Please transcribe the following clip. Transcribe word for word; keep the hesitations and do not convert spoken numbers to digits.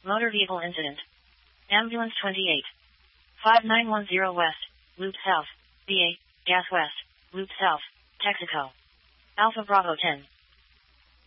Motor vehicle incident. Ambulance twenty-eight. five nine one zero West, Loop South, B A, Gas West, Loop South, Texaco. Alpha Bravo ten.